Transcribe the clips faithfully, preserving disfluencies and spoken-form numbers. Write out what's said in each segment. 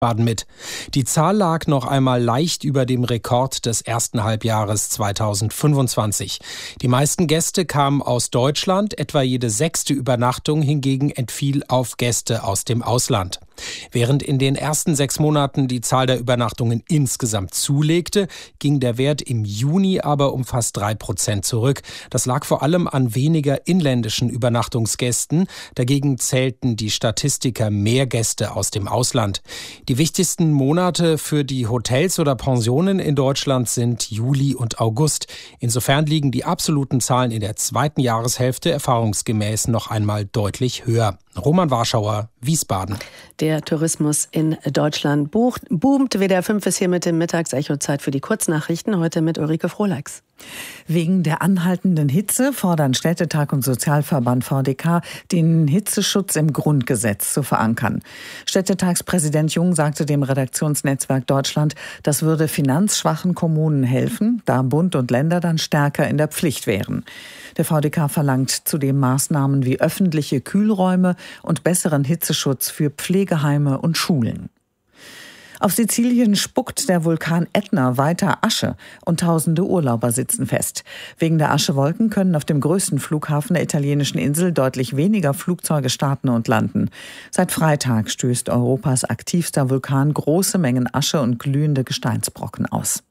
Baden mit. Die Zahl lag noch einmal leicht über dem Rekord des ersten Halbjahres zweitausendfünfundzwanzig. Die meisten Gäste kamen aus Deutschland, etwa jede sechste Übernachtung hingegen entfiel auf Gäste aus dem Ausland. Während in den ersten sechs Monaten die Zahl der Übernachtungen insgesamt zulegte, ging der Wert im Juni aber um fast drei Prozent zurück. Das lag vor allem an weniger inländischen Übernachtungsgästen. Dagegen zählten die Statistiker mehr Gäste aus dem Ausland. Die wichtigsten Monate für die Hotels oder Pensionen in Deutschland sind Juli und August. Insofern liegen die absoluten Zahlen in der zweiten Jahreshälfte erfahrungsgemäß noch einmal deutlich höher. Roman Warschauer, Wiesbaden. Der Tourismus in Deutschland bucht, boomt. W D R fünf ist hier mit dem Mittagsecho. Zeit für die Kurznachrichten. Heute mit Ulrike Frohleix. Wegen der anhaltenden Hitze fordern Städtetag und Sozialverband V D K, den Hitzeschutz im Grundgesetz zu verankern. Städtetagspräsident Jung sagte dem Redaktionsnetzwerk Deutschland, das würde finanzschwachen Kommunen helfen, da Bund und Länder dann stärker in der Pflicht wären. Der V D K verlangt zudem Maßnahmen wie öffentliche Kühlräume und besseren Hitzeschutz für Pflegeheime und Schulen. Auf Sizilien spuckt der Vulkan Ätna weiter Asche und tausende Urlauber sitzen fest. Wegen der Aschewolken können auf dem größten Flughafen der italienischen Insel deutlich weniger Flugzeuge starten und landen. Seit Freitag stößt Europas aktivster Vulkan große Mengen Asche und glühende Gesteinsbrocken aus.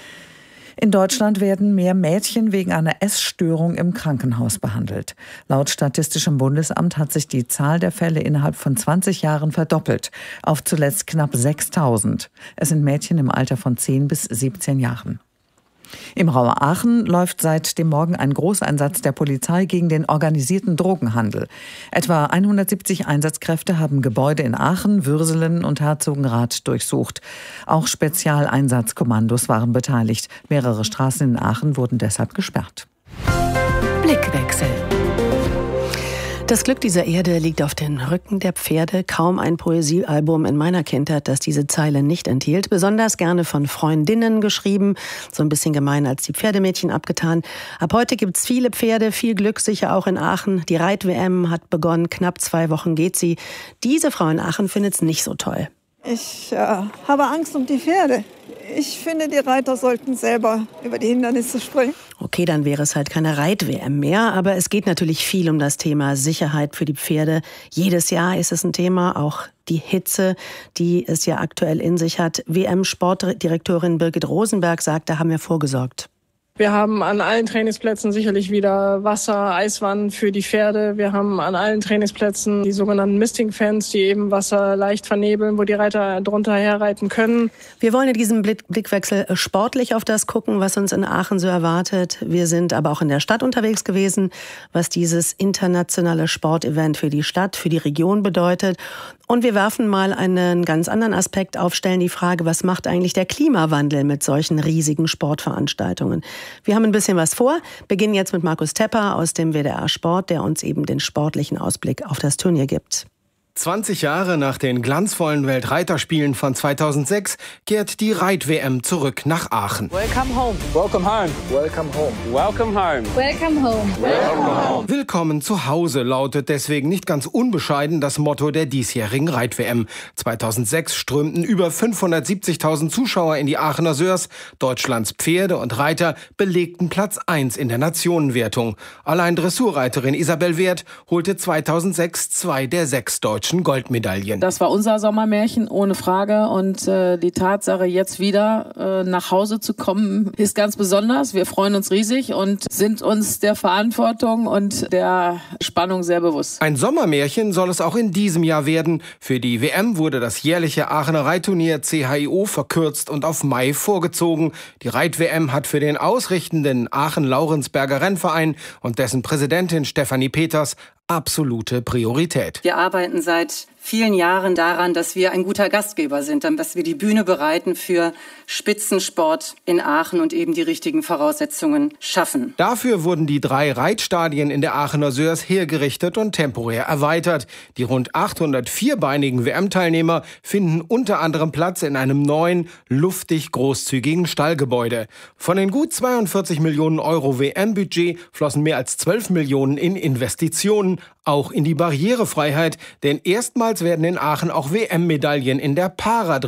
In Deutschland werden mehr Mädchen wegen einer Essstörung im Krankenhaus behandelt. Laut Statistischem Bundesamt hat sich die Zahl der Fälle innerhalb von zwanzig Jahren verdoppelt, auf zuletzt knapp sechstausend. Es sind Mädchen im Alter von zehn bis siebzehn Jahren. Im Raum Aachen läuft seit dem Morgen ein Großeinsatz der Polizei gegen den organisierten Drogenhandel. Etwa hundertsiebzig Einsatzkräfte haben Gebäude in Aachen, Würselen und Herzogenrath durchsucht. Auch Spezialeinsatzkommandos waren beteiligt. Mehrere Straßen in Aachen wurden deshalb gesperrt. Blickwechsel. Das Glück dieser Erde liegt auf den Rücken der Pferde. Kaum ein Poesiealbum in meiner Kindheit, das diese Zeile nicht enthielt. Besonders gerne von Freundinnen geschrieben. So ein bisschen gemein als die Pferdemädchen abgetan. Ab heute gibt's viele Pferde, viel Glück, sicher auch in Aachen. Die Reit-W M hat begonnen, knapp zwei Wochen geht sie. Diese Frau in Aachen findet's nicht so toll. Ich äh, habe Angst um die Pferde. Ich finde, die Reiter sollten selber über die Hindernisse springen. Okay, dann wäre es halt keine Reit-W M mehr. Aber es geht natürlich viel um das Thema Sicherheit für die Pferde. Jedes Jahr ist es ein Thema, auch die Hitze, die es ja aktuell in sich hat. W M-Sportdirektorin Birgit Rosenberg sagt, da haben wir vorgesorgt. Wir haben an allen Trainingsplätzen sicherlich wieder Wasser, Eiswannen für die Pferde. Wir haben an allen Trainingsplätzen die sogenannten Misting-Fans, die eben Wasser leicht vernebeln, wo die Reiter drunter herreiten können. Wir wollen in diesem Blickwechsel sportlich auf das gucken, was uns in Aachen so erwartet. Wir sind aber auch in der Stadt unterwegs gewesen, was dieses internationale Sportevent für die Stadt, für die Region bedeutet. Und wir werfen mal einen ganz anderen Aspekt auf, stellen die Frage, was macht eigentlich der Klimawandel mit solchen riesigen Sportveranstaltungen? Wir haben ein bisschen was vor, beginnen jetzt mit Markus Tepper aus dem W D R Sport, der uns eben den sportlichen Ausblick auf das Turnier gibt. zwanzig Jahre nach den glanzvollen Weltreiterspielen von zweitausendsechs kehrt die Reit-W M zurück nach Aachen. Welcome home. Welcome home. Welcome home. Welcome home. Welcome home. Welcome home. Willkommen zu Hause lautet deswegen nicht ganz unbescheiden das Motto der diesjährigen Reit-W M. zweitausendsechs strömten über fünfhundertsiebzigtausend Zuschauer in die Aachener Sörs. Deutschlands Pferde und Reiter belegten Platz eins in der Nationenwertung. Allein Dressurreiterin Isabel Wert holte zweitausendsechs zwei der sechs Deutschen Goldmedaillen. Das war unser Sommermärchen, ohne Frage. Und äh, die Tatsache, jetzt wieder äh, nach Hause zu kommen, ist ganz besonders. Wir freuen uns riesig und sind uns der Verantwortung und der Spannung sehr bewusst. Ein Sommermärchen soll es auch in diesem Jahr werden. Für die W M wurde das jährliche Aachener Reitturnier C H I O verkürzt und auf Mai vorgezogen. Die Reit-W M hat für den ausrichtenden Aachen-Laurensberger Rennverein und dessen Präsidentin Stefanie Peters absolute Priorität. Wir arbeiten seit vielen Jahren daran, dass wir ein guter Gastgeber sind, dass wir die Bühne bereiten für Spitzensport in Aachen und eben die richtigen Voraussetzungen schaffen. Dafür wurden die drei Reitstadien in der Aachener Sörs hergerichtet und temporär erweitert. Die rund achthundert vierbeinigen W M-Teilnehmer finden unter anderem Platz in einem neuen, luftig großzügigen Stallgebäude. Von den gut zweiundvierzig Millionen Euro W M-Budget flossen mehr als zwölf Millionen in Investitionen, auch in die Barrierefreiheit, denn erstmals werden in Aachen auch W M-Medaillen in der Para